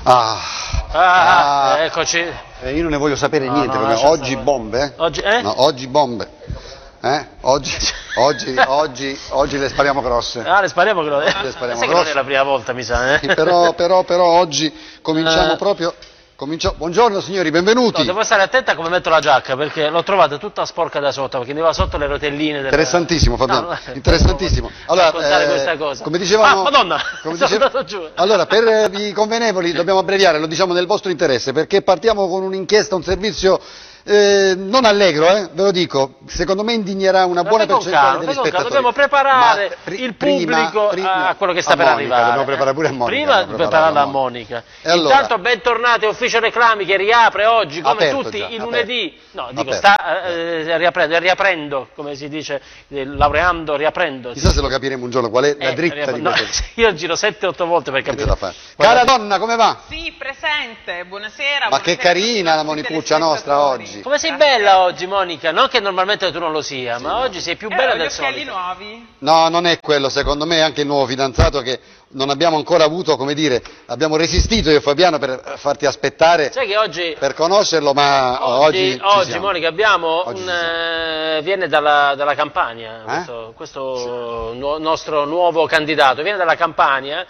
Eccoci. Io non ne voglio sapere niente, no, perché oggi bombe, Oggi, No, oggi bombe. Oggi le spariamo grosse. le spariamo grosse. Le spariamo Sai che non è la prima volta, mi sa, Però oggi cominciamo proprio. Buongiorno signori, benvenuti. No, devo stare attenta come metto la giacca, perché l'ho trovata tutta sporca da sotto, perché ne va sotto le rotelline del... Interessantissimo, Fabiano, No, interessantissimo. Allora, raccontare questa cosa. come dicevamo... Madonna, sono andato giù. Allora, per i convenevoli dobbiamo abbreviare, lo diciamo nel vostro interesse, perché partiamo con un'inchiesta, un servizio non allegro, ve lo dico, secondo me indignerà una buona percentuale degli spettatori. Dobbiamo preparare il pubblico a quello che sta per arrivare. Dobbiamo preparare pure a Monica. Prima prepararla a Monica. Allora, intanto bentornati a Ufficio Reclami che riapre oggi, come tutti i lunedì. No, dico, sta riaprendo, come si dice, laureando, riaprendo. Chissà se lo capiremo un giorno, qual è la dritta di questo. Io giro 7-8 volte per capire. Cara donna, come va? Sì, presente, buonasera. Ma che carina la Monicuccia nostra oggi. Come sei bella oggi, Monica? Non che normalmente tu non lo sia, ma oggi sei più bella del solito. Gli nuovi? No, non è quello, secondo me è anche il nuovo fidanzato che non abbiamo ancora avuto, come dire, abbiamo resistito io e Fabiano per farti aspettare. Sai che oggi per conoscerlo, ma oggi Monica, abbiamo viene dalla Campania, questo nostro nuovo candidato, viene dalla Campania.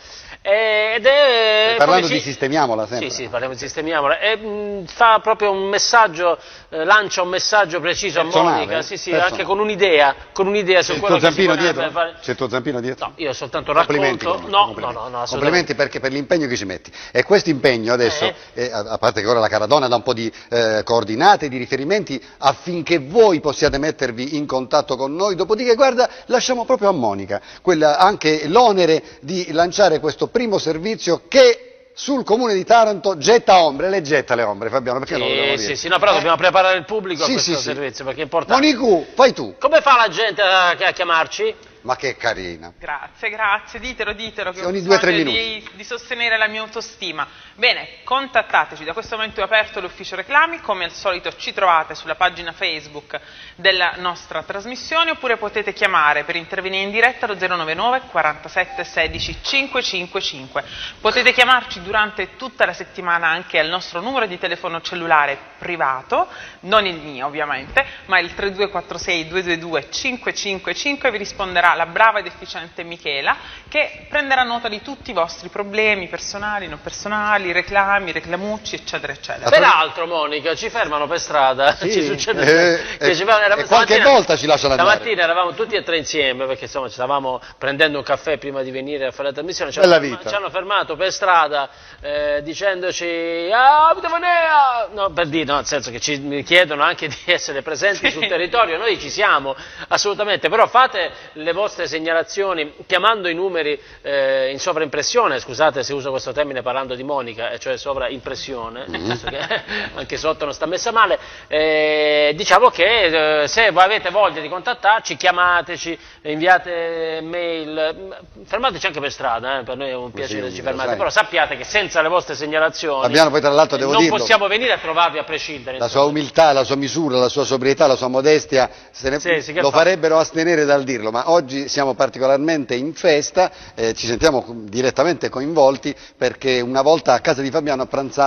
Ed è parlando di sistemiamola sempre. Sì, parliamo di sistemiamola. E fa proprio un messaggio, lancia un messaggio preciso a Monica, anche con un'idea su quello che si vorrebbe fare. C'è il tuo zampino dietro? No, io soltanto racconto. No, complimenti perché per l'impegno che ci metti. E questo impegno adesso, a parte che ora la Caradonna dà un po' di coordinate, di riferimenti affinché voi possiate mettervi in contatto con noi, dopodiché guarda, lasciamo proprio a Monica anche l'onere di lanciare questo primo servizio che sul comune di Taranto getta ombre. Lei getta le ombre, Fabiano, perché non lo devo dire? Sì, no, però dobbiamo preparare il pubblico a questo servizio, perché è importante. Monicu, fai tu. Come fa la gente a chiamarci? Ma che carina. Grazie, ditelo che ho ogni 2-3 bisogno di sostenere la mia autostima. Bene, contattateci, da questo momento è aperto l'ufficio reclami, come al solito ci trovate sulla pagina Facebook della nostra trasmissione, oppure potete chiamare per intervenire in diretta allo 099 47 16 555. Potete chiamarci durante tutta la settimana anche al nostro numero di telefono cellulare privato, non il mio ovviamente, ma il 3246 222 555, e vi risponderà la brava ed efficiente Michela, che prenderà nota di tutti i vostri problemi personali, non personali, reclami, reclamucci, eccetera, eccetera. Peraltro, Monica, ci fermano per strada, ci succede che qualche volta ci lasciano andare. Stamattina eravamo tutti e tre insieme, perché insomma ci stavamo prendendo un caffè prima di venire a fare la trasmissione, ci hanno fermato per strada dicendoci per dire, no, nel senso che ci chiedono anche di essere presenti sul territorio. Noi ci siamo, assolutamente, però fate le vostre segnalazioni chiamando i numeri in sovraimpressione, scusate se uso questo termine parlando di Monica, cioè sovraimpressione, nel senso che anche sotto non sta messa male. Diciamo che se voi avete voglia di contattarci, chiamateci, inviate mail, fermateci anche per strada, per noi è un piacere che ci fermate, però sappiate che senza le vostre segnalazioni Fabiano, poi tra l'altro devo non dirlo, possiamo venire a trovarvi a prescindere. La sua umiltà, la sua misura, la sua sobrietà, la sua modestia lo farebbero astenere dal dirlo, ma oggi siamo particolarmente in festa, ci sentiamo direttamente coinvolti perché una volta a casa di Fabiano a pranzare